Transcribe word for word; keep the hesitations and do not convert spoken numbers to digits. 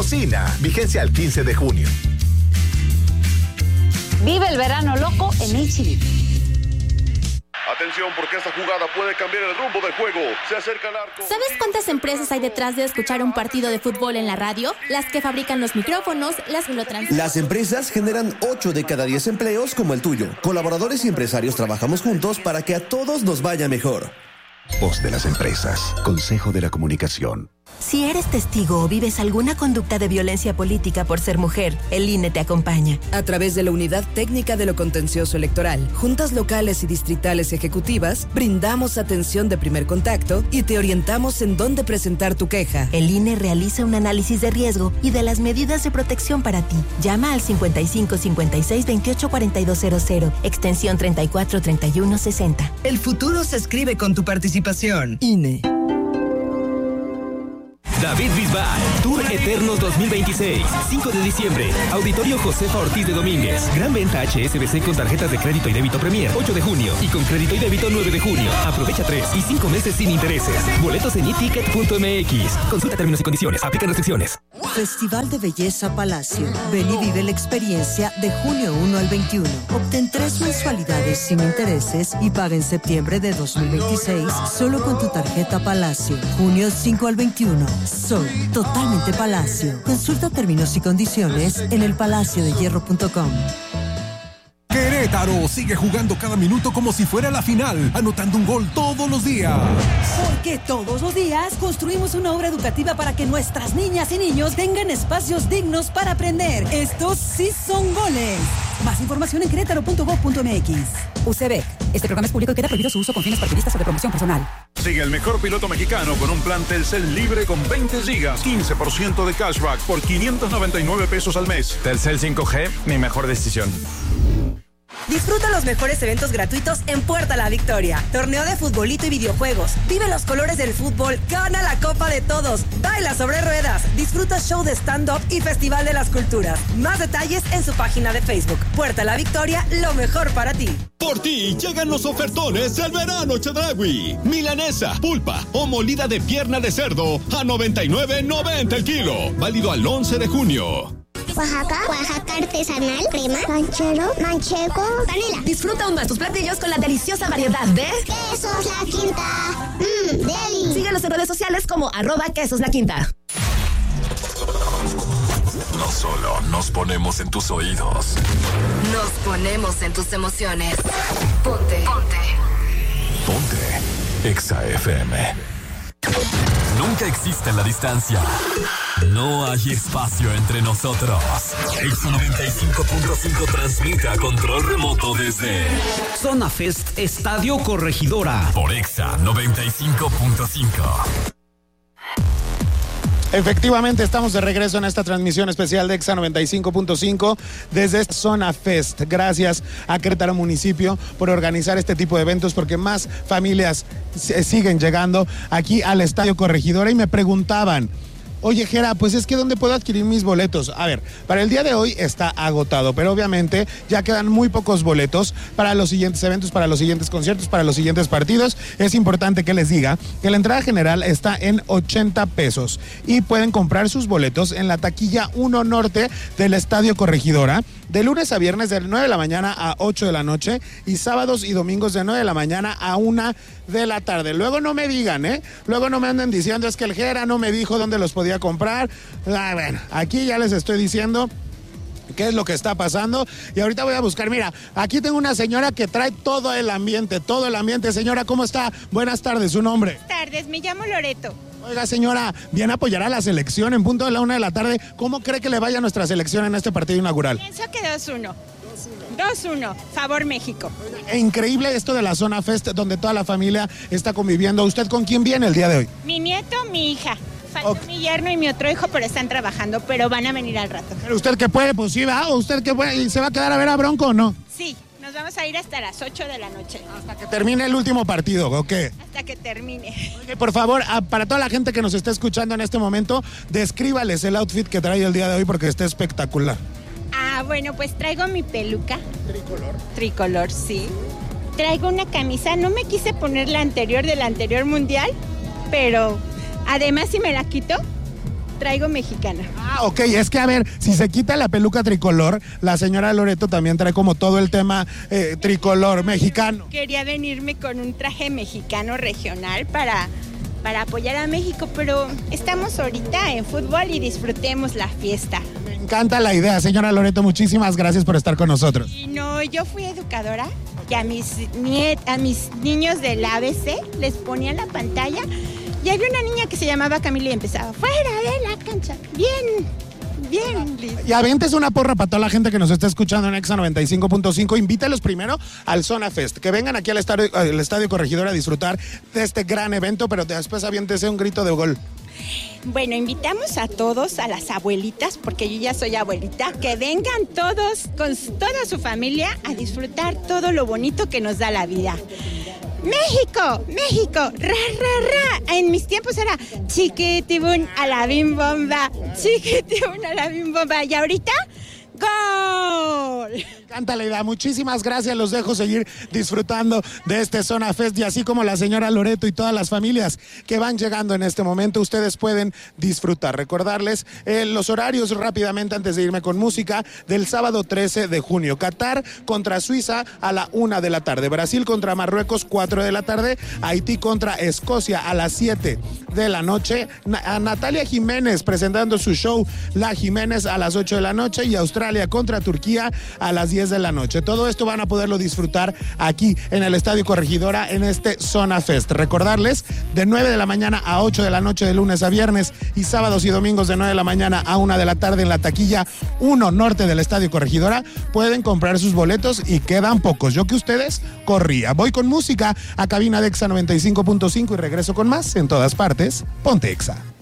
Cocina, vigencia al quince de junio. Vive el verano loco en H E B. Atención, porque esta jugada puede cambiar el rumbo del juego. Se acerca al arco. ¿Sabes cuántas empresas hay detrás de escuchar un partido de fútbol en la radio? Las que fabrican los micrófonos, las que lo transmiten. Las empresas generan ocho de cada diez empleos como el tuyo. Colaboradores y empresarios trabajamos juntos para que a todos nos vaya mejor. Voz de las empresas. Consejo de la Comunicación. Si eres testigo o vives alguna conducta de violencia política por ser mujer, el I N E te acompaña. A través de la Unidad Técnica de lo Contencioso Electoral, juntas locales y distritales ejecutivas, brindamos atención de primer contacto y te orientamos en dónde presentar tu queja. El I N E realiza un análisis de riesgo y de las medidas de protección para ti. Llama al cincuenta y cinco cincuenta y seis veintiocho cuarenta y dos cero cero, extensión treinta y cuatro treinta y uno sesenta. El futuro se escribe con tu participación. I N E. David Bisbal, Tour Eternos dos mil veintiséis, cinco de diciembre, Auditorio Josefa Ortiz de Domínguez. Gran venta H S B C con tarjetas de crédito y débito Premier, ocho de junio, y con crédito y débito nueve de junio. Aprovecha tres y cinco meses sin intereses. Boletos en e ticket punto m x. Consulta términos y condiciones. Aplican restricciones. Festival de Belleza Palacio. Ven y vive la experiencia de junio uno al veintiuno. Obtén tres mensualidades sin intereses y paga en septiembre de dos mil veintiséis solo con tu tarjeta Palacio. Junio cinco al veintiuno. Soy totalmente Palacio. Consulta términos y condiciones en el palacio de hierro punto com. Querétaro sigue jugando cada minuto como si fuera la final, anotando un gol todos los días. Porque todos los días construimos una obra educativa para que nuestras niñas y niños tengan espacios dignos para aprender. Estos sí son goles. Más información en querétaro punto gob punto m x. U C B. Este programa es público y queda prohibido su uso con fines partidistas o de promoción personal. Sigue el mejor piloto mexicano con un plan Telcel libre con veinte gigas, quince por ciento de cashback por quinientos noventa y nueve pesos al mes. Telcel cinco G, mi mejor decisión. Disfruta los mejores eventos gratuitos en Puerta La Victoria. Torneo de futbolito y videojuegos. Vive los colores del fútbol. Gana la Copa de Todos. Baila sobre ruedas. Disfruta show de stand-up y Festival de las Culturas. Más detalles en su página de Facebook. Puerta La Victoria, lo mejor para ti. Por ti llegan los ofertones del verano Chedraui. Milanesa, pulpa o molida de pierna de cerdo a noventa y nueve noventa el kilo. Válido al once de junio. Oaxaca, Oaxaca artesanal, crema, ranchero, manchego, panela. Disfruta aún más tus platillos con la deliciosa variedad de Quesos La Quinta. Mmm, deli. Síguenos en redes sociales como arroba Quesos La Quinta. No solo nos ponemos en tus oídos, nos ponemos en tus emociones. Ponte, ponte. Ponte Exa F M. Nunca existe la distancia. No hay espacio entre nosotros. Exa noventa y cinco punto cinco transmite a control remoto desde Zona Fest Estadio Corregidora. Por Exa noventa y cinco punto cinco. Efectivamente, estamos de regreso en esta transmisión especial de Exa noventa y cinco punto cinco desde esta Zona Fest. Gracias a Querétaro Municipio por organizar este tipo de eventos, porque más familias siguen llegando aquí al Estadio Corregidora. Y me preguntaban, oye, Jera, pues es que ¿dónde puedo adquirir mis boletos? A ver, para el día de hoy está agotado, pero obviamente ya quedan muy pocos boletos para los siguientes eventos, para los siguientes conciertos, para los siguientes partidos. Es importante que les diga que la entrada general está en ochenta pesos y pueden comprar sus boletos en la taquilla uno Norte del Estadio Corregidora, de lunes a viernes de nueve de la mañana a ocho de la noche y sábados y domingos de nueve de la mañana a una de la tarde. Luego no me digan, ¿eh? Luego no me anden diciendo, es que el Jera no me dijo dónde los podía comprar. Ah, bueno, aquí ya les estoy diciendo qué es lo que está pasando y ahorita voy a buscar. Mira, aquí tengo una señora que trae todo el ambiente, todo el ambiente. Señora, ¿cómo está? Buenas tardes, ¿su nombre? Buenas tardes, me llamo Loreto. Oiga, señora, viene a apoyar a la selección en punto de la una de la tarde. ¿Cómo cree que le vaya a nuestra selección en este partido inaugural? Pienso que dos uno. dos uno, favor México. Increíble esto de la Zona Fest, donde toda la familia está conviviendo. ¿Usted con quién viene el día de hoy? Mi nieto, mi hija. Falta okay. Mi yerno y mi otro hijo, pero están trabajando, pero van a venir al rato. ¿Pero usted qué puede? Pues sí, va. ¿O usted qué puede? ¿Y se va a quedar a ver a Bronco o no? Sí, nos vamos a ir hasta las ocho de la noche. Hasta que termine el último partido, ¿o qué? Hasta que termine. Oye, por favor, para toda la gente que nos está escuchando en este momento, descríbales el outfit que trae el día de hoy porque está espectacular. Ah, bueno, pues traigo mi peluca. Tricolor. Tricolor, sí. Traigo una camisa, no me quise poner la anterior del anterior mundial, pero además si me la quito, traigo mexicana. Ah, ok, es que a ver, si se quita la peluca tricolor, la señora Loreto también trae como todo el tema eh, tricolor mexicano. Quería venirme con un traje mexicano regional para, para apoyar a México, pero estamos ahorita en fútbol y disfrutemos la fiesta. Me encanta la idea, señora Loreto, muchísimas gracias por estar con nosotros. Y no, yo fui educadora y a mis, niet, a mis niños del A B C les ponía la pantalla y había una niña que se llamaba Camila y empezaba, fuera de la cancha, bien, bien. Y aventes una porra para toda la gente que nos está escuchando en Exa noventa y cinco punto cinco, invítalos primero al Zona Fest, que vengan aquí al estadio, al estadio Corregidora a disfrutar de este gran evento, pero después aviéntese un grito de gol. Bueno, invitamos a todos, a las abuelitas, porque yo ya soy abuelita, que vengan todos con toda su familia a disfrutar todo lo bonito que nos da la vida. México, México, ra, ra, ra. En mis tiempos era chiquitibun a la bim bomba, chiquitibun a la bim bomba. Y ahorita, ¡gol! Me encanta la idea, muchísimas gracias, los dejo seguir disfrutando de este Zona Fest y así como la señora Loreto y todas las familias que van llegando en este momento, ustedes pueden disfrutar. Recordarles eh, los horarios rápidamente antes de irme con música del sábado trece de junio. Qatar contra Suiza a la una de la tarde, Brasil contra Marruecos cuatro de la tarde, Haití contra Escocia a las siete de la noche, Na- Natalia Jiménez presentando su show La Jiménez a las ocho de la noche y Australia contra Turquía a las diez de la noche. Todo esto van a poderlo disfrutar aquí en el Estadio Corregidora en este Zona Fest. Recordarles, de nueve de la mañana a ocho de la noche de lunes a viernes y sábados y domingos de nueve de la mañana a una de la tarde en la taquilla uno norte del Estadio Corregidora pueden comprar sus boletos y quedan pocos. Yo que ustedes corría. Voy con música a cabina de Exa noventa y cinco punto cinco y regreso con más en todas partes. Ponte Exa.